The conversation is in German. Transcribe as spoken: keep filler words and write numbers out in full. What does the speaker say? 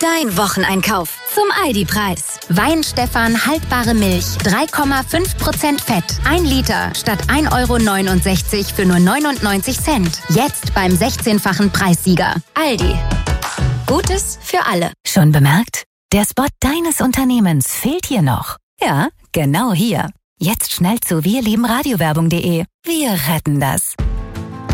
Dein Wocheneinkauf zum Aldi-Preis. Weinstefan haltbare Milch, drei Komma fünf Prozent Fett. Ein Liter statt ein Euro neunundsechzig für nur neunundneunzig Cent. Jetzt beim sechzehnfachen Preissieger. Aldi. Gutes für alle. Schon bemerkt? Der Spot deines Unternehmens fehlt hier noch. Ja, genau hier. Jetzt schnell zu wirlebenradiowerbung punkt de. Wir retten das.